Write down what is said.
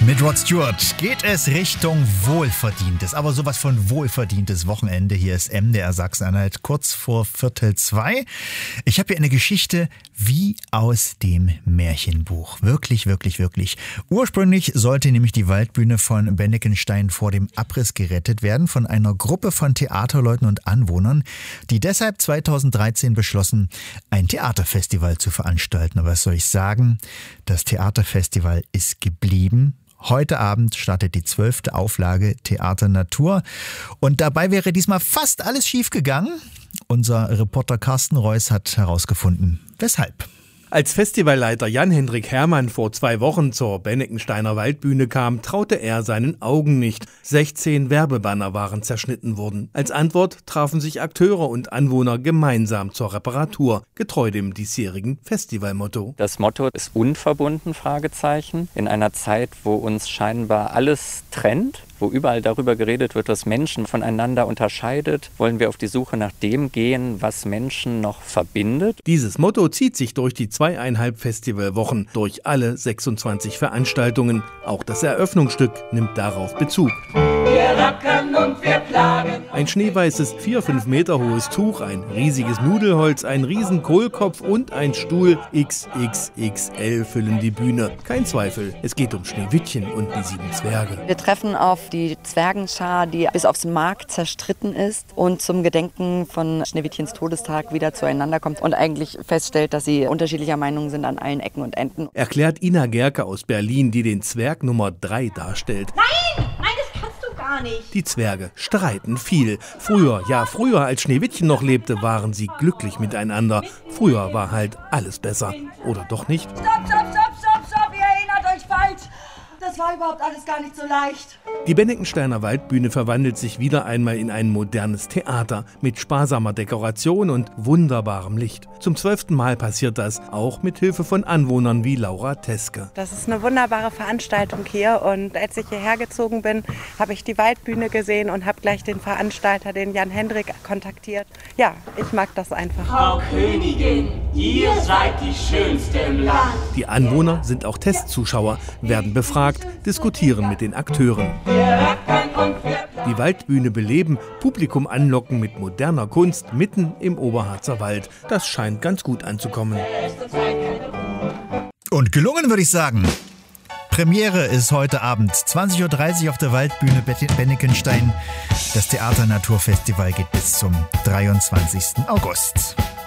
Mit Rod Stewart geht es Richtung wohlverdientes, aber sowas von wohlverdientes Wochenende. Hier ist MDR Sachsen-Anhalt, kurz vor 1:45. Ich habe hier eine Geschichte wie aus dem Märchenbuch. Wirklich, wirklich, wirklich. Ursprünglich sollte nämlich die Waldbühne von Bennekenstein vor dem Abriss gerettet werden von einer Gruppe von Theaterleuten und Anwohnern, die deshalb 2013 beschlossen, ein Theaterfestival zu veranstalten. Aber was soll ich sagen? Das Theaterfestival ist geblieben. Heute Abend startet die 12. Auflage Theater Natur und dabei wäre diesmal fast alles schief gegangen. Unser Reporter Carsten Reuss hat herausgefunden, weshalb. Als Festivalleiter Jan-Hendrik Herrmann vor 2 Wochen zur Bennekensteiner Waldbühne kam, traute er seinen Augen nicht. 16 Werbebanner waren zerschnitten worden. Als Antwort trafen sich Akteure und Anwohner gemeinsam zur Reparatur, getreu dem diesjährigen Festivalmotto. Das Motto ist unverbunden, Fragezeichen. In einer Zeit, wo uns scheinbar alles trennt, wo überall darüber geredet wird, was Menschen voneinander unterscheidet, wollen wir auf die Suche nach dem gehen, was Menschen noch verbindet. Dieses Motto zieht sich durch die 2,5 Festivalwochen, durch alle 26 Veranstaltungen. Auch das Eröffnungsstück nimmt darauf Bezug. Wir rocken und wir plagen. Ein schneeweißes 4-5 Meter hohes Tuch, ein riesiges Nudelholz, ein riesen Kohlkopf und ein Stuhl XXXL füllen die Bühne. Kein Zweifel, es geht um Schneewittchen und die 7 Zwerge. Wir treffen auf die Zwergenschar, die bis aufs Mark zerstritten ist und zum Gedenken von Schneewittchens Todestag wieder zueinander kommt und eigentlich feststellt, dass sie unterschiedlicher Meinung sind an allen Ecken und Enden. Erklärt Ina Gerke aus Berlin, die den Zwerg Nummer 3 darstellt. Nein, das kannst du gar nicht. Die Zwerge streiten viel. Früher als Schneewittchen noch lebte, waren sie glücklich miteinander. Früher war halt alles besser. Oder doch nicht? Stopp, ihr erinnert euch falsch. Das war überhaupt alles gar nicht so leicht. Die Bennekensteiner Waldbühne verwandelt sich wieder einmal in ein modernes Theater mit sparsamer Dekoration und wunderbarem Licht. Zum 12. Mal passiert das, auch mit Hilfe von Anwohnern wie Laura Teske. Das ist eine wunderbare Veranstaltung hier und als ich hierher gezogen bin, habe ich die Waldbühne gesehen und habe gleich den Veranstalter, den Jan-Hendrik, kontaktiert. Ja, ich mag das einfach. Frau Königin, ihr seid die Schönste im Land. Die Anwohner sind auch Testzuschauer, werden befragt, diskutieren mit den Akteuren. Die Waldbühne beleben, Publikum anlocken mit moderner Kunst mitten im Oberharzer Wald. Das scheint ganz gut anzukommen. Und gelungen, würde ich sagen. Premiere ist heute Abend 20:30 Uhr auf der Waldbühne Bennekenstein. Das Theater Natur Festival geht bis zum 23. August.